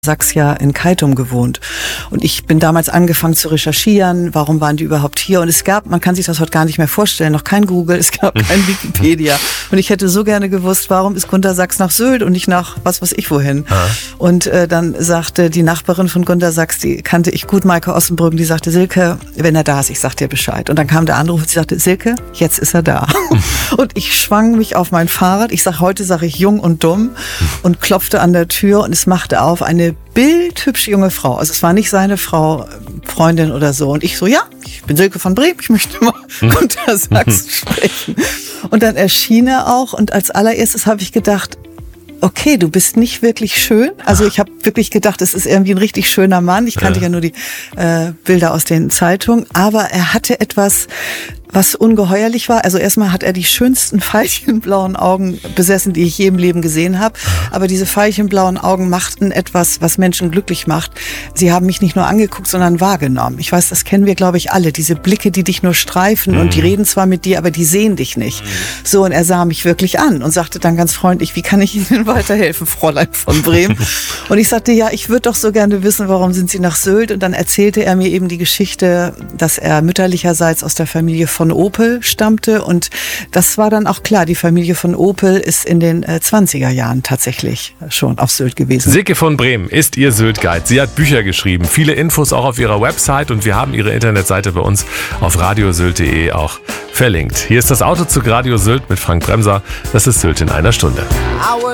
Sachs ja in Keitum gewohnt. Und ich bin damals angefangen zu recherchieren, warum waren die überhaupt hier? Und es gab, man kann sich das heute gar nicht mehr vorstellen, noch kein Google, es gab kein Wikipedia. Und ich hätte so gerne gewusst, warum ist Gunter Sachs nach Sylt und nicht nach was weiß ich wohin? Ja. Und dann sagte die Nachbarin von Gunter Sachs, die kannte ich gut, Maike Ossenbrücken, die sagte, Silke, wenn er da ist, ich sag dir Bescheid. Und dann kam der Anruf und sie sagte, Silke, jetzt ist er da. Und ich schwang mich auf mein Fahrrad, heute sage ich jung und dumm, und klopfte an der Tür und es machte auf eine bildhübsche junge Frau. Also es war nicht seine Frau, Freundin oder so. Und ich so, ja, ich bin Silke von Brehm, ich möchte mal Gunter Sachs sprechen. Und dann erschien er auch und als allererstes habe ich gedacht, okay, du bist nicht wirklich schön. Also ich habe wirklich gedacht, es ist irgendwie ein richtig schöner Mann. Ich kannte ja nur die Bilder aus den Zeitungen. Aber er hatte etwas, was ungeheuerlich war. Also erstmal hat er die schönsten veilchenblauen Augen besessen, die ich je im Leben gesehen habe. Aber diese veilchenblauen Augen machten etwas, was Menschen glücklich macht. Sie haben mich nicht nur angeguckt, sondern wahrgenommen. Ich weiß, das kennen wir, glaube ich, alle. Diese Blicke, die dich nur streifen und die reden zwar mit dir, aber die sehen dich nicht. So, und er sah mich wirklich an und sagte dann ganz freundlich, wie kann ich Ihnen weiterhelfen, Fräulein von Brehm? Und ich sagte, ja, ich würde doch so gerne wissen, warum sind Sie nach Sylt? Und dann erzählte er mir eben die Geschichte, dass er mütterlicherseits aus der Familie von Opel stammte und das war dann auch klar, die Familie von Opel ist in den 20er Jahren tatsächlich schon auf Sylt gewesen. Silke von Brehm ist ihr Sylt-Guide. Sie hat Bücher geschrieben, viele Infos auch auf ihrer Website und wir haben ihre Internetseite bei uns auf radiosylt.de auch verlinkt. Hier ist das Autozug Radio Sylt mit Frank Bremser. Das ist Sylt in einer Stunde.